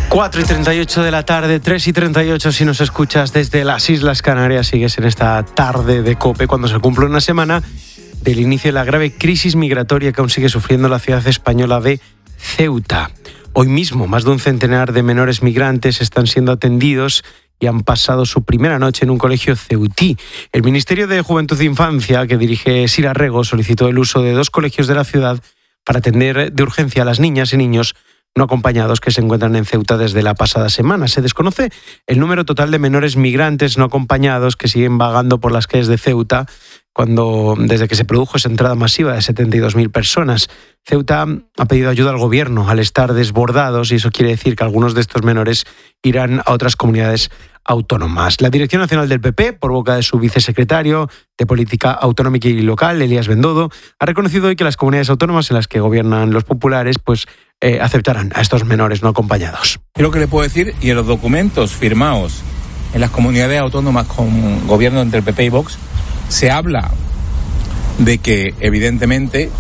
4:38 de la tarde, 3:38 si nos escuchas desde las Islas Canarias. Sigues en esta tarde de COPE cuando se cumple una semana del inicio de la grave crisis migratoria que aún sigue sufriendo la ciudad española de Ceuta. Hoy mismo, más de un centenar de menores migrantes están siendo atendidos y han pasado su primera noche en un colegio ceutí. El Ministerio de Juventud e Infancia, que dirige Sira Rego, solicitó el uso de 2 colegios de la ciudad para atender de urgencia a las niñas y niños no acompañados que se encuentran en Ceuta desde la pasada semana. Se desconoce el número total de menores migrantes no acompañados que siguen vagando por las calles de Ceuta desde que se produjo esa entrada masiva de 72.000 personas. Ceuta ha pedido ayuda al gobierno al estar desbordados y eso quiere decir que algunos de estos menores irán a otras comunidades autónomas. La Dirección Nacional del PP, por boca de su vicesecretario de Política Autonómica y Local, Elías Bendodo, ha reconocido hoy que las comunidades autónomas en las que gobiernan los populares aceptarán a estos menores no acompañados. Lo que le puedo decir, y en los documentos firmados en las comunidades autónomas con gobierno entre el PP y Vox, se habla de que, evidentemente,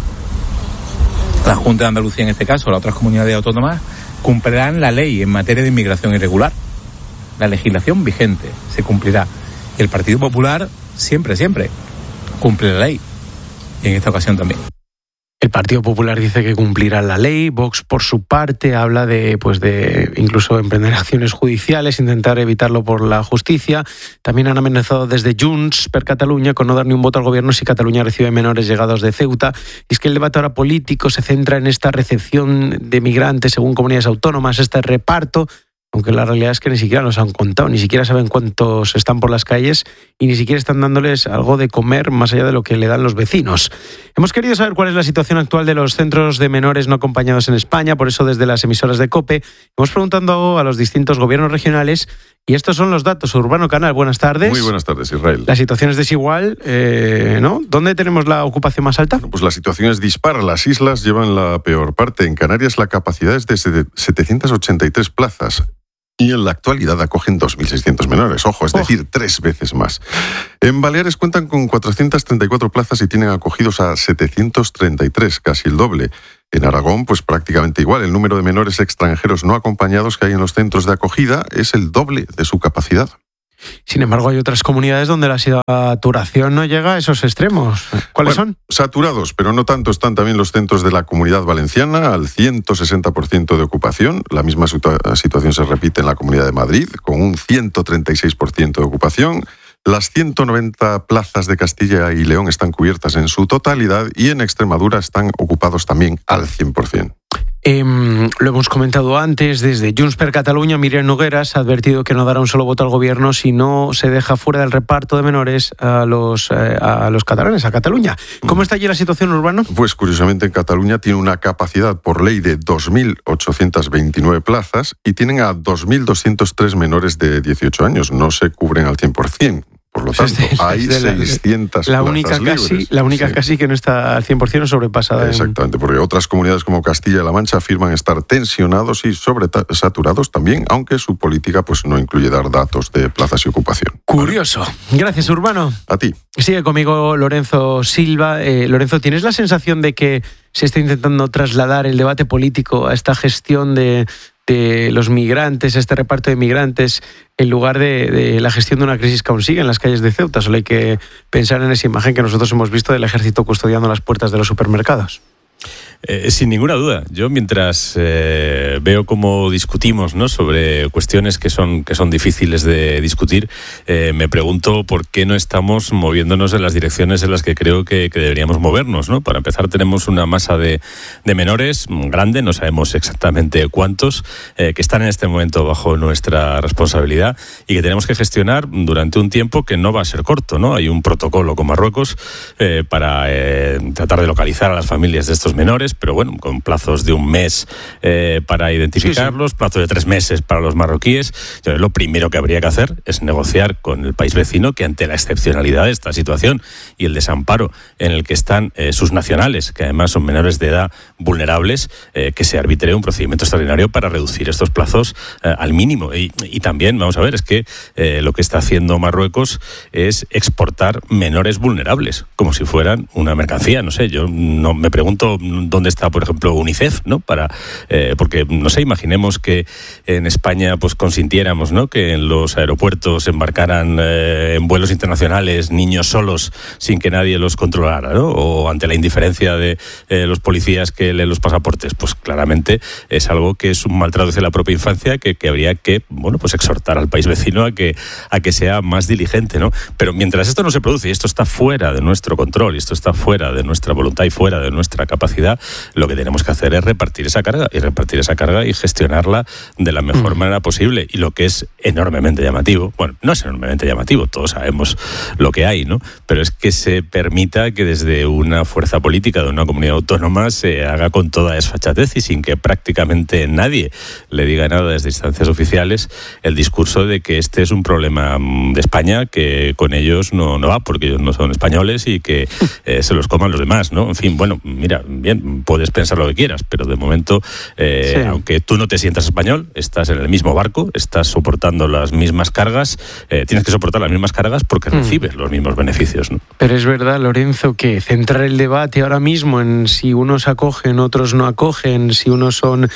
la Junta de Andalucía, en este caso, las otras comunidades autónomas, cumplirán la ley en materia de inmigración irregular. La legislación vigente se cumplirá. Y el Partido Popular siempre cumple la ley. Y en esta ocasión también. El Partido Popular dice que cumplirá la ley. Vox, por su parte, habla de incluso emprender acciones judiciales, intentar evitarlo por la justicia. También han amenazado desde Junts per Catalunya con no dar ni un voto al gobierno si Cataluña recibe menores llegados de Ceuta. Y es que el debate ahora político se centra en esta recepción de migrantes según comunidades autónomas, este reparto, aunque la realidad es que ni siquiera nos han contado, ni siquiera saben cuántos están por las calles y ni siquiera están dándoles algo de comer más allá de lo que le dan los vecinos. Hemos querido saber cuál es la situación actual de los centros de menores no acompañados en España, por eso desde las emisoras de COPE hemos preguntado a los distintos gobiernos regionales y estos son los datos. Urbano Canal, buenas tardes. Muy buenas tardes, Israel. La situación es desigual, ¿no? ¿Dónde tenemos la ocupación más alta? Pues la situación es dispar. Las islas llevan la peor parte. En Canarias la capacidad es de 783 plazas. Y en la actualidad acogen 2.600 menores, es decir, 3 veces más. En Baleares cuentan con 434 plazas y tienen acogidos a 733, casi el doble. En Aragón, pues prácticamente igual. El número de menores extranjeros no acompañados que hay en los centros de acogida es el doble de su capacidad. Sin embargo, hay otras comunidades donde la saturación no llega a esos extremos. ¿Cuáles son? Saturados, pero no tanto. Están también los centros de la Comunidad Valenciana, al 160% de ocupación. La misma situación se repite en la Comunidad de Madrid, con un 136% de ocupación. Las 190 plazas de Castilla y León están cubiertas en su totalidad y en Extremadura están ocupados también al 100%. Lo hemos comentado antes, desde Junts per Catalunya, Míriam Nogueras ha advertido que no dará un solo voto al gobierno si no se deja fuera del reparto de menores a los catalanes, a Cataluña. ¿Cómo está allí la situación, Urbano? Pues curiosamente en Cataluña tiene una capacidad por ley de 2.829 plazas y tienen a 2.203 menores de 18 años. No se cubren al 100%. Por lo tanto, hay 600 plazas libres. La única casi que no está al 100% sobrepasada. Exactamente, porque otras comunidades como Castilla-La Mancha afirman estar tensionados y sobresaturados también, aunque su política pues no incluye dar datos de plazas y ocupación. Curioso. Gracias, Urbano. A ti. Sigue conmigo Lorenzo Silva. Lorenzo, ¿tienes la sensación de que se está intentando trasladar el debate político a esta gestión de los migrantes, este reparto de migrantes, en lugar de la gestión de una crisis que aún sigue en las calles de Ceuta? Solo hay que pensar en esa imagen que nosotros hemos visto del ejército custodiando las puertas de los supermercados. Sin ninguna duda. Yo mientras veo cómo discutimos, ¿no?, sobre cuestiones que son difíciles de discutir, me pregunto por qué no estamos moviéndonos en las direcciones en las que creo que deberíamos movernos, ¿no? Para empezar, tenemos una masa de menores grande, no sabemos exactamente cuántos, que están en este momento bajo nuestra responsabilidad y que tenemos que gestionar durante un tiempo que no va a ser corto, ¿no? Hay un protocolo con Marruecos para tratar de localizar a las familias de estos menores, pero bueno, con plazos de 1 mes para identificarlos, plazos de 3 meses para los marroquíes. Lo primero que habría que hacer es negociar con el país vecino que, ante la excepcionalidad de esta situación y el desamparo en el que están sus nacionales, que además son menores de edad vulnerables, que se arbitre un procedimiento extraordinario para reducir estos plazos al mínimo. Y también, vamos a ver, es que lo que está haciendo Marruecos es exportar menores vulnerables, como si fueran una mercancía. No sé, yo no me pregunto dónde ¿dónde está, por ejemplo, UNICEF, ¿no? Porque, no sé, imaginemos que en España pues consintiéramos, ¿no?, que en los aeropuertos embarcaran en vuelos internacionales niños solos sin que nadie los controlara, ¿no? O ante la indiferencia de los policías que leen los pasaportes. Pues claramente es algo que es un maltrato hacia la propia infancia que habría que, bueno, pues exhortar al país vecino a que sea más diligente, ¿no? Pero mientras esto no se produce y esto está fuera de nuestro control y esto está fuera de nuestra voluntad y fuera de nuestra capacidad, lo que tenemos que hacer es repartir esa carga y gestionarla de la mejor manera posible. Y lo que es enormemente llamativo, bueno, no es enormemente llamativo, todos sabemos lo que hay, ¿no? Pero es que se permita que desde una fuerza política de una comunidad autónoma se haga con toda desfachatez y sin que prácticamente nadie le diga nada desde instancias oficiales el discurso de que este es un problema de España, que con ellos no va porque ellos no son españoles y que se los coman los demás, ¿no? En fin, bueno, mira, bien, puedes pensar lo que quieras, pero de momento, sí, aunque tú no te sientas español, estás en el mismo barco, estás soportando las mismas cargas, tienes que soportar las mismas cargas porque recibes los mismos beneficios, ¿no? Pero es verdad, Lorenzo, que centrar el debate ahora mismo en si unos acogen, otros no acogen, si unos son,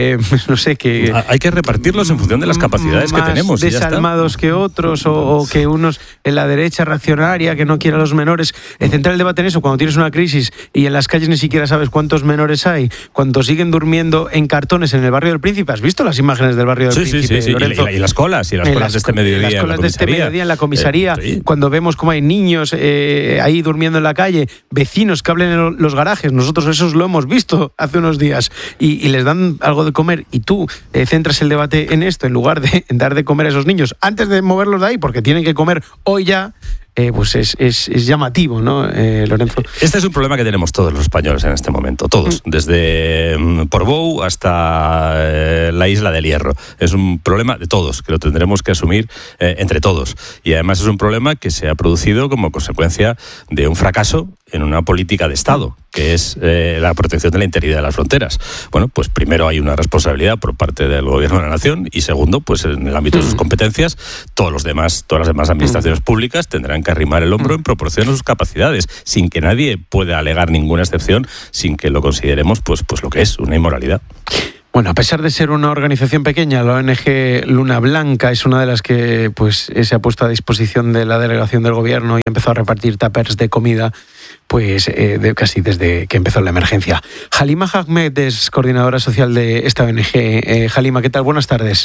no sé, que... Hay que repartirlos en función de las capacidades que tenemos. Más desalmados que otros, o que unos en la derecha reaccionaria que no quiere a los menores. Centrar el debate en eso cuando tienes una crisis y en las calles ni siquiera sabes cuántos menores hay, cuando siguen durmiendo en cartones en el barrio del Príncipe. ¿Has visto las imágenes del barrio del Príncipe, sí. Lorenzo? Y las colas de este mediodía. Las colas de este mediodía en la comisaría, cuando vemos cómo hay niños ahí durmiendo en la calle, vecinos que hablan en los garajes, nosotros esos lo hemos visto hace unos días, y les dan algo de comer, y tú centras el debate en esto, en lugar de dar de comer a esos niños antes de moverlos de ahí, porque tienen que comer hoy ya. Pues es llamativo, ¿no, Lorenzo? Este es un problema que tenemos todos los españoles en este momento, todos, desde Portbou hasta la Isla del Hierro. Es un problema de todos, que lo tendremos que asumir entre todos. Y además es un problema que se ha producido como consecuencia de un fracaso en una política de Estado, que es la protección de la integridad de las fronteras. Bueno, pues primero hay una responsabilidad por parte del Gobierno de la Nación y segundo, pues en el ámbito de sus competencias, todas las demás administraciones públicas tendrán que arrimar el hombro en proporción a sus capacidades, sin que nadie pueda alegar ninguna excepción, sin que lo consideremos pues lo que es, una inmoralidad. Bueno, a pesar de ser una organización pequeña, la ONG Luna Blanca es una de las que pues se ha puesto a disposición de la delegación del gobierno y empezó a repartir tuppers de comida pues casi desde que empezó la emergencia. Halima Ahmed es coordinadora social de esta ONG. Halima, ¿qué tal? Buenas tardes.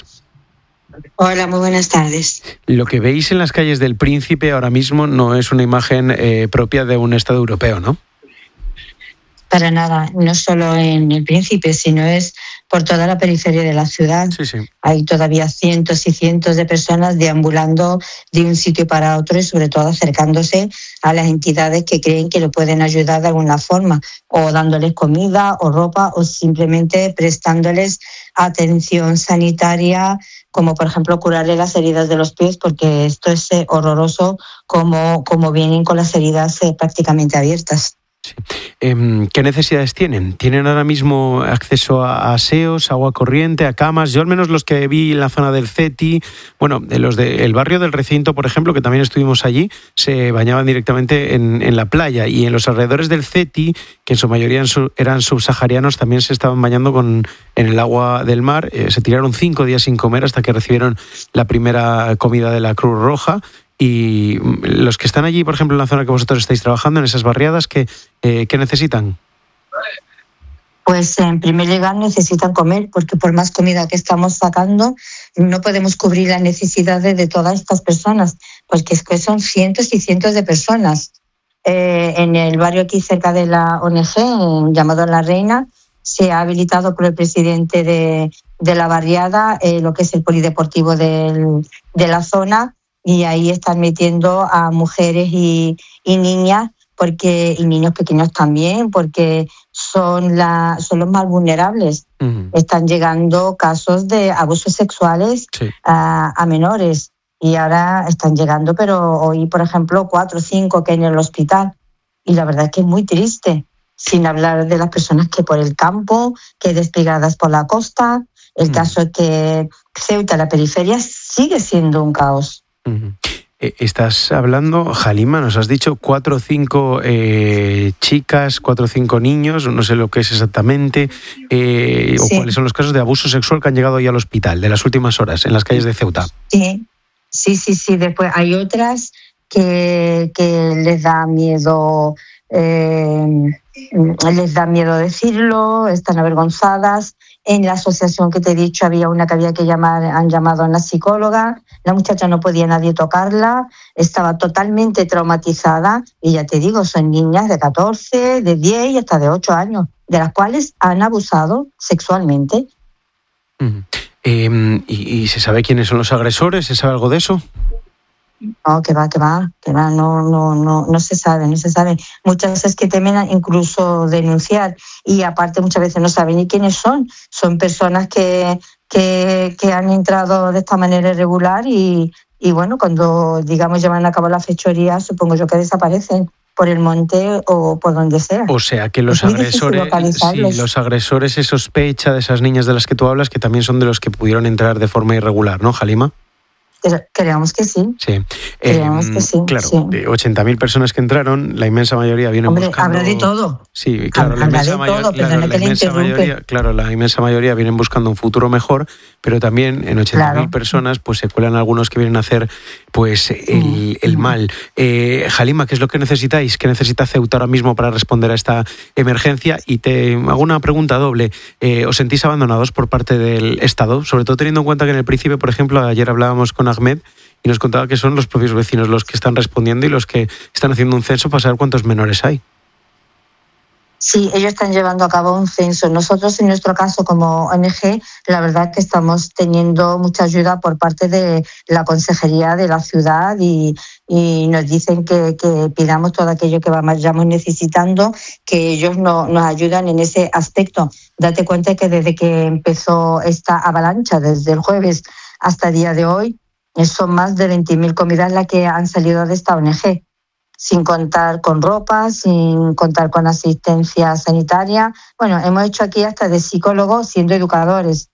Hola, muy buenas tardes. Lo que veis en las calles del Príncipe ahora mismo no es una imagen propia de un Estado europeo, ¿no? Para nada, no solo en el Príncipe, sino es por toda la periferia de la ciudad. Sí. Hay todavía cientos y cientos de personas deambulando de un sitio para otro y sobre todo acercándose a las entidades que creen que lo pueden ayudar de alguna forma, o dándoles comida o ropa o simplemente prestándoles atención sanitaria, como por ejemplo curarle las heridas de los pies, porque esto es horroroso como vienen con las heridas prácticamente abiertas. Sí. ¿Qué necesidades tienen? ¿Tienen ahora mismo acceso a aseos, agua corriente, a camas? Yo al menos los que vi en la zona del CETI, bueno, los del barrio del Recinto, por ejemplo, que también estuvimos allí, se bañaban directamente en la playa, y en los alrededores del CETI, que en su mayoría eran subsaharianos, también se estaban bañando en el agua del mar. Se tiraron 5 días sin comer hasta que recibieron la primera comida de la Cruz Roja. Y los que están allí, por ejemplo, en la zona que vosotros estáis trabajando, en esas barriadas, ¿qué necesitan? Pues en primer lugar necesitan comer, porque por más comida que estamos sacando no podemos cubrir las necesidades de todas estas personas, porque es que son cientos y cientos de personas. En el barrio aquí cerca de la ONG, llamado La Reina, se ha habilitado por el presidente de la barriada lo que es el polideportivo de la zona, y ahí están metiendo a mujeres y niñas, y niños pequeños también, porque son los más vulnerables. Uh-huh. Están llegando casos de abusos sexuales a menores, y ahora están llegando, pero hoy, por ejemplo, 4 o 5 que hay en el hospital, y la verdad es que es muy triste, sin hablar de las personas que por el campo, que desplegadas por la costa. El caso es que Ceuta, la periferia, sigue siendo un caos. Uh-huh. Estás hablando, Halima, nos has dicho 4 o 5 chicas, 4 o 5 niños, no sé lo que es exactamente, Sí. o cuáles son los casos de abuso sexual que han llegado hoy al hospital de las últimas horas en las calles de Ceuta. Sí. Después hay otras que les da miedo, decirlo, están avergonzadas. En la asociación que te he dicho había una que había que llamar, han llamado a una psicóloga, la muchacha no podía nadie tocarla, estaba totalmente traumatizada y ya te digo, son niñas de 14, de 10 y hasta de 8 años, de las cuales han abusado sexualmente. ¿Y se sabe quiénes son los agresores? ¿Se sabe algo de eso? No, que va, no se sabe. Muchas veces que temen incluso denunciar y aparte muchas veces no saben ni quiénes son. Son personas que han entrado de esta manera irregular y bueno, cuando digamos llevan a cabo la fechoría, supongo yo que desaparecen por el monte o por donde sea. O sea que los agresores se sospecha de esas niñas de las que tú hablas que también son de los que pudieron entrar de forma irregular, ¿no, Halima? Creemos que sí. Creemos que sí. Claro, sí. De 80.000 personas que entraron, la inmensa mayoría vienen buscando... Habrá de todo. Sí, claro, la inmensa mayoría vienen buscando un futuro mejor, pero también en 80.000 personas pues se cuelan algunos que vienen a hacer pues el mal. Halima, ¿qué es lo que necesitáis? ¿Qué necesita Ceuta ahora mismo para responder a esta emergencia? Y te hago una pregunta doble. ¿Os sentís abandonados por parte del Estado? Sobre todo teniendo en cuenta que en el Príncipe, por ejemplo, ayer hablábamos con Ahmed y nos contaba que son los propios vecinos los que están respondiendo y los que están haciendo un censo para saber cuántos menores hay. Sí, ellos están llevando a cabo un censo. Nosotros, en nuestro caso, como ONG, la verdad que estamos teniendo mucha ayuda por parte de la Consejería de la ciudad y nos dicen que pidamos todo aquello que vayamos necesitando, que ellos nos ayudan en ese aspecto. Date cuenta que desde que empezó esta avalancha, desde el jueves hasta el día de hoy, son más de 20.000 comidas las que han salido de esta ONG, sin contar con ropa, sin contar con asistencia sanitaria. Bueno, hemos hecho aquí hasta de psicólogos siendo educadores,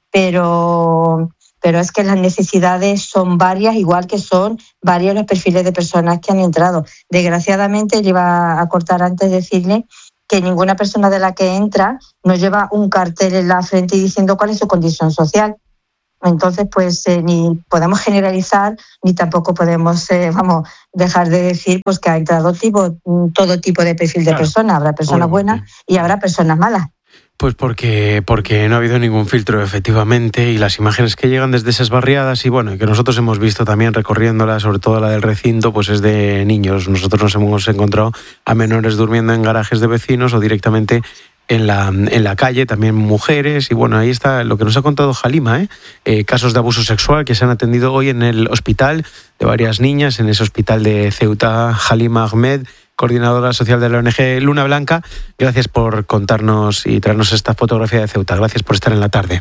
pero es que las necesidades son varias, igual que son varios los perfiles de personas que han entrado. Desgraciadamente, le iba a cortar antes de decirle que ninguna persona de la que entra nos lleva un cartel en la frente diciendo cuál es su condición social. Entonces, pues ni podemos generalizar ni tampoco podemos dejar de decir pues que ha entrado todo tipo de perfil de personas. Habrá personas buenas y habrá personas malas. Pues porque no ha habido ningún filtro, efectivamente, y las imágenes que llegan desde esas barriadas y bueno, que nosotros hemos visto también recorriéndola, sobre todo la del recinto, pues es de niños. Nosotros nos hemos encontrado a menores durmiendo en garajes de vecinos o directamente en la calle, también mujeres, y bueno, ahí está lo que nos ha contado Halima, casos de abuso sexual que se han atendido hoy en el hospital de varias niñas, en ese hospital de Ceuta. Halima Ahmed, coordinadora social de la ONG Luna Blanca, gracias por contarnos y traernos esta fotografía de Ceuta. Gracias por estar en la tarde.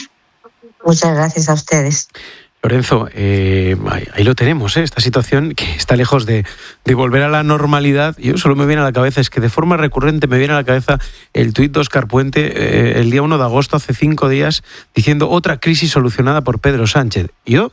Muchas gracias a ustedes. Lorenzo, ahí lo tenemos, esta situación que está lejos de volver a la normalidad. Yo solo me viene a la cabeza, es que de forma recurrente me viene a la cabeza el tuit de Óscar Puente el día 1 de agosto, hace 5 días, diciendo otra crisis solucionada por Pedro Sánchez.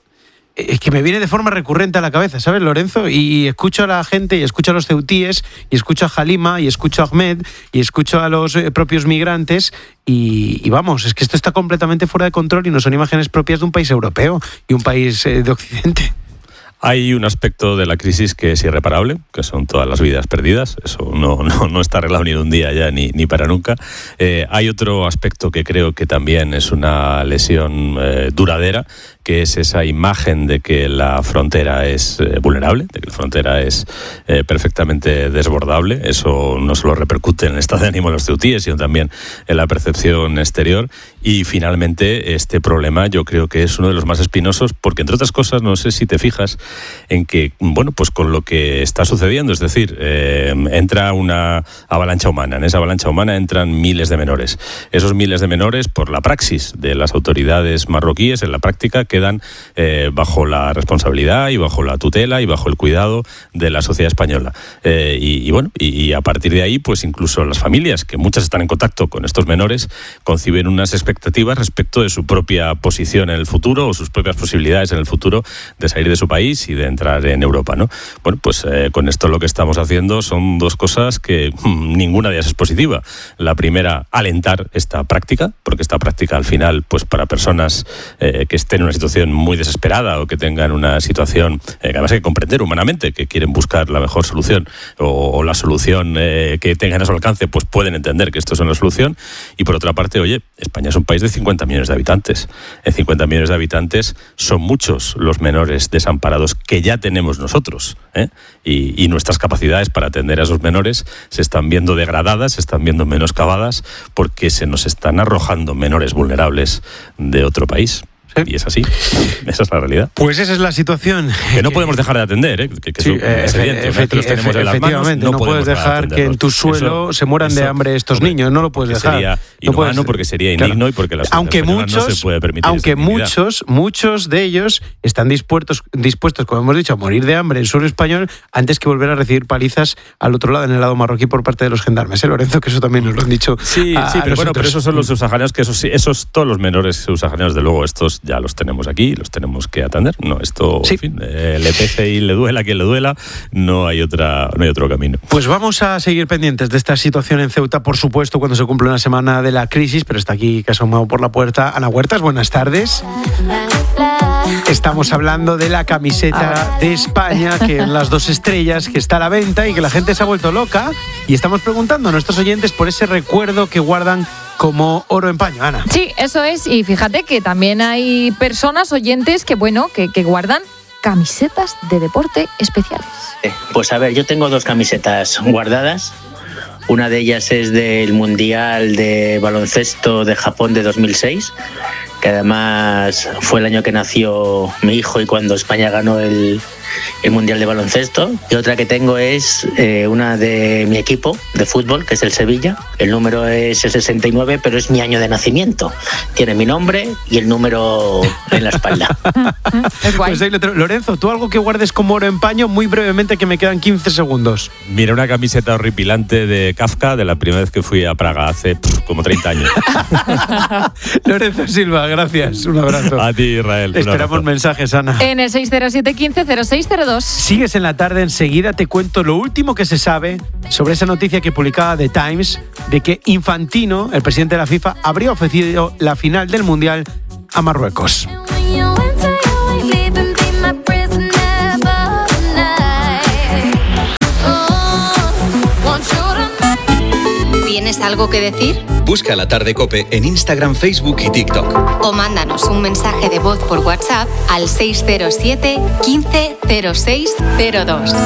Es que me viene de forma recurrente a la cabeza, ¿sabes, Lorenzo? Y escucho a la gente, y escucho a los ceutíes, y escucho a Halima, y escucho a Ahmed, y escucho a los propios migrantes, y vamos, es que esto está completamente fuera de control y no son imágenes propias de un país europeo y un país de Occidente. Hay un aspecto de la crisis que es irreparable, que son todas las vidas perdidas. Eso no está arreglado ni de un día ya, ni para nunca. Hay otro aspecto que creo que también es una lesión duradera, que es esa imagen de que la frontera es vulnerable, de que la frontera es perfectamente desbordable. Eso no solo repercute en el estado de ánimo de los ceutíes, sino también en la percepción exterior. Y finalmente, este problema yo creo que es uno de los más espinosos, porque entre otras cosas, no sé si te fijas, en que, bueno, pues con lo que está sucediendo, es decir, entra una avalancha humana. En esa avalancha humana entran miles de menores. Esos miles de menores, por la praxis de las autoridades marroquíes, en la práctica quedan bajo la responsabilidad y bajo la tutela y bajo el cuidado de la sociedad española. Y a partir de ahí, pues incluso las familias, que muchas están en contacto con estos menores, conciben unas expectativas expectativas respecto de su propia posición en el futuro o sus propias posibilidades en el futuro de salir de su país y de entrar en Europa, ¿no? Bueno, pues con esto lo que estamos haciendo son dos cosas que ninguna de ellas es positiva. La primera, alentar esta práctica, porque esta práctica al final, pues para personas que estén en una situación muy desesperada o que tengan una situación que además hay que comprender humanamente, que quieren buscar la mejor solución o la solución que tengan a su alcance, pues pueden entender que esto es una solución. Y por otra parte, oye, España es un país de 50 millones de habitantes. En 50 millones de habitantes son muchos los menores desamparados que ya tenemos nosotros, ¿eh? Y nuestras capacidades para atender a esos menores se están viendo degradadas, se están viendo menoscabadas, porque se nos están arrojando menores vulnerables de otro país. Y es así, esa es la realidad. Pues esa es la situación. Que no podemos dejar de atender, ¿eh? Efectivamente, no puedes dejar que en tu suelo se mueran de hambre estos niños, no lo puedes dejar. Sería inhumano, porque sería indigno, y porque la sociedad no se puede permitir. Aunque muchos de ellos están dispuestos, como hemos dicho, a morir de hambre en suelo español antes que volver a recibir palizas al otro lado, en el lado marroquí, por parte de los gendarmes. Lorenzo, que eso también nos lo han dicho. Sí, pero bueno, pero esos son los subsaharianos, que esos todos los menores subsaharianos, de luego, estos ya los tenemos aquí, los tenemos que atender. No, esto, en fin, le pese y le duela a quien le duela, no hay otro camino. Pues vamos a seguir pendientes de esta situación en Ceuta, por supuesto, cuando se cumple una semana de la crisis, pero está aquí, que ha asomado por la puerta, Ana Huertas, buenas tardes. Estamos hablando de la camiseta de España, que en las 2 estrellas, que está a la venta y que la gente se ha vuelto loca, y estamos preguntando a nuestros oyentes por ese recuerdo que guardan como oro en paño, Ana. Sí, eso es, y fíjate que también hay personas, oyentes, que guardan camisetas de deporte especiales. Pues a ver, yo tengo 2 camisetas guardadas. Una de ellas es del Mundial de Baloncesto de Japón de 2006, que además fue el año que nació mi hijo y cuando España ganó el Mundial de Baloncesto. Y otra que tengo es una de mi equipo de fútbol, que es el Sevilla. El número es el 69, pero es mi año de nacimiento. Tiene mi nombre y el número en la espalda. Es guay. Pues, Lorenzo, ¿tú algo que guardes como oro en paño? Muy brevemente, que me quedan 15 segundos. Mira, una camiseta horripilante de Kafka, de la primera vez que fui a Praga, hace como 30 años. Lorenzo Silva, gracias. Un abrazo. A ti, Israel. Esperamos mensajes, Ana. En el 607-15-0602. Sigues en la tarde, enseguida te cuento lo último que se sabe sobre esa noticia que publicaba The Times de que Infantino, el presidente de la FIFA, habría ofrecido la final del Mundial a Marruecos. ¿Tienes algo que decir? Busca La Tarde COPE en Instagram, Facebook y TikTok. O mándanos un mensaje de voz por WhatsApp al 607 15 06 02.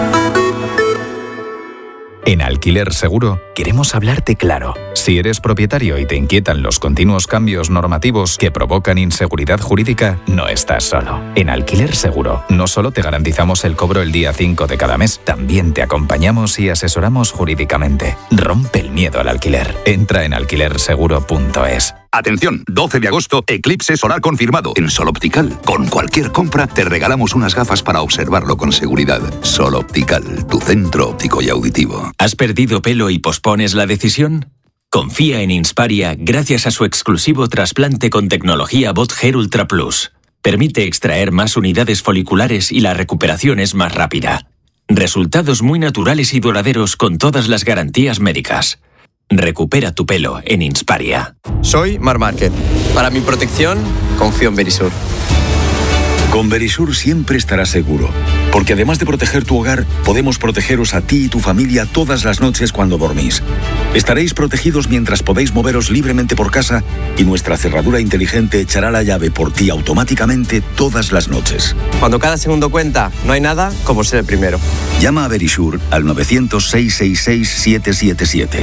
En Alquiler Seguro queremos hablarte claro. Si eres propietario y te inquietan los continuos cambios normativos que provocan inseguridad jurídica, no estás solo. En Alquiler Seguro no solo te garantizamos el cobro el día 5 de cada mes, también te acompañamos y asesoramos jurídicamente. Rompe el miedo al alquiler. Entra en alquilerseguro.es. Atención, 12 de agosto, eclipse solar confirmado en Sol Optical. Con cualquier compra te regalamos unas gafas para observarlo con seguridad. Sol Optical, tu centro óptico y auditivo. ¿Has perdido pelo y pospones la decisión? Confía en Insparia gracias a su exclusivo trasplante con tecnología Bot Hair Ultra Plus. Permite extraer más unidades foliculares y la recuperación es más rápida. Resultados muy naturales y duraderos con todas las garantías médicas. Recupera tu pelo en Insparia. Soy Mar Márquez. Para mi protección, confío en Verisur. Con Verisur siempre estarás seguro, porque además de proteger tu hogar, podemos protegeros a ti y tu familia todas las noches cuando dormís. Estaréis protegidos mientras podéis moveros libremente por casa y nuestra cerradura inteligente echará la llave por ti automáticamente todas las noches. Cuando cada segundo cuenta, no hay nada como ser el primero. Llama a Verisur al 900-666-777.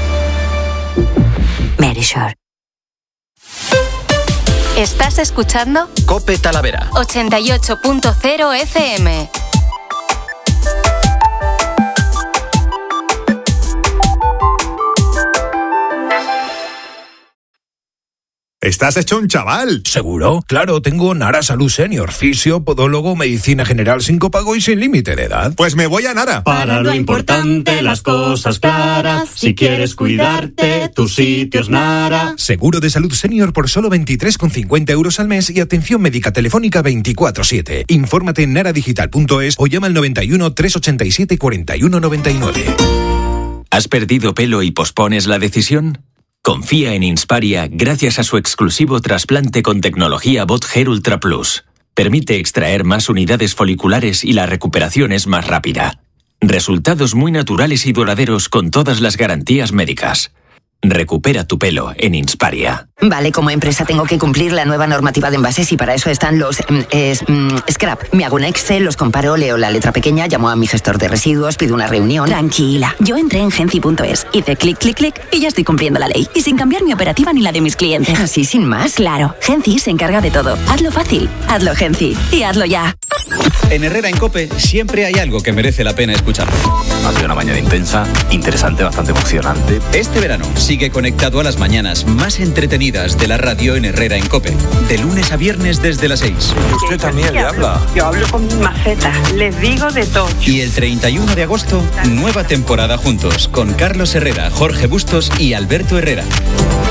Verisur. ¿Estás escuchando? COPE Talavera 88.0 FM. Estás hecho un chaval. ¿Seguro? Claro, tengo Nara Salud Senior, fisio, podólogo, medicina general sin copago y sin límite de edad. Pues me voy a Nara. Para lo importante, las cosas claras. Si quieres cuidarte, tu sitio es Nara. Seguro de salud senior por solo 23,50 euros al mes y atención médica telefónica 24/7. Infórmate en naradigital.es o llama al 91 387 4199. ¿Has perdido pelo y pospones la decisión? Confía en Insparia gracias a su exclusivo trasplante con tecnología Bot Hair Ultra Plus. Permite extraer más unidades foliculares y la recuperación es más rápida. Resultados muy naturales y duraderos con todas las garantías médicas. Recupera tu pelo en Insparia. Vale, como empresa tengo que cumplir la nueva normativa de envases y para eso están los scrap. Me hago un Excel, los comparo, leo la letra pequeña, llamo a mi gestor de residuos, pido una reunión. Tranquila, yo entré en Genci.es, hice clic, clic, clic y ya estoy cumpliendo la ley. Y sin cambiar mi operativa ni la de mis clientes. ¿Así sin más? Claro, Genci se encarga de todo. Hazlo fácil, hazlo Genci y hazlo ya. En Herrera en COPE siempre hay algo que merece la pena escuchar. Ha sido una mañana intensa, interesante, bastante emocionante. Este verano sigue conectado a las mañanas más entretenidas de la radio en Herrera en COPE. De lunes a viernes desde las 6. Y usted también le habla. Yo hablo con mi maceta, les digo de todo. Y el 31 de agosto, nueva temporada juntos con Carlos Herrera, Jorge Bustos y Alberto Herrera.